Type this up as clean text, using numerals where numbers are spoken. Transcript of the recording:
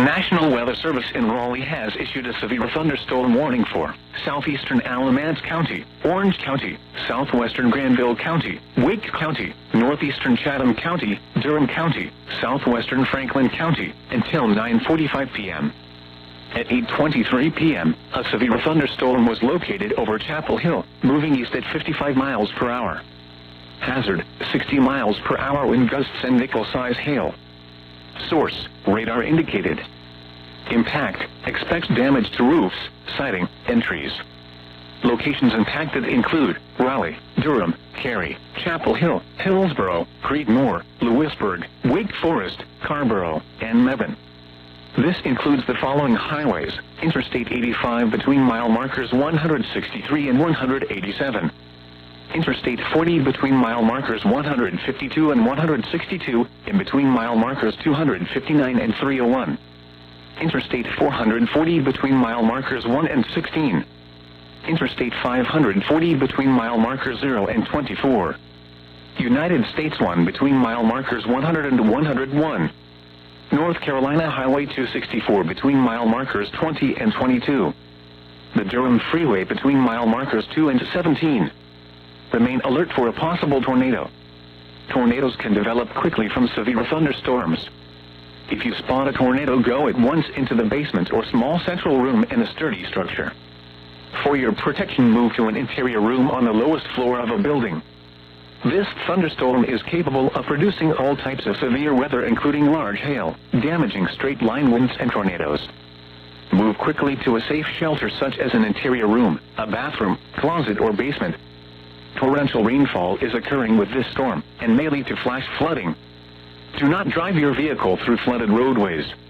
National Weather Service in Raleigh has issued a severe thunderstorm warning for southeastern Alamance County, Orange County, southwestern Granville County, Wake County, northeastern Chatham County, Durham County, southwestern Franklin County, until 9:45 p.m. At 8:23 p.m., a severe thunderstorm was located over Chapel Hill, moving east at 55 miles per hour. Hazard, 60 miles per hour wind gusts and nickel-size hail. Source, radar indicated. Impact, expects damage to roofs, siding, and trees. Locations impacted include Raleigh, Durham, Cary, Chapel Hill, Hillsborough, Creedmoor, Lewisburg, Wake Forest, Carrboro, and Mebane. This includes the following highways: Interstate 85 between mile markers 163 and 187. Interstate 40 between mile markers 152 and 162, in between mile markers 259 and 301. Interstate 440 between mile markers 1 and 16. Interstate 540 between mile markers 0 and 24. United States 1 between mile markers 100 and 101. North Carolina Highway 264 between mile markers 20 and 22. The Durham Freeway between mile markers 2 and 17. Remain alert for a possible tornado. Tornadoes can develop quickly from severe thunderstorms. If you spot a tornado, go at once into the basement or small central room in a sturdy structure. For your protection, move to an interior room on the lowest floor of a building. This thunderstorm is capable of producing all types of severe weather, including large hail, damaging straight-line winds, and tornadoes. Move quickly to a safe shelter such as an interior room, a bathroom, closet, or basement. Torrential rainfall is occurring with this storm and may lead to flash flooding. Do not drive your vehicle through flooded roadways.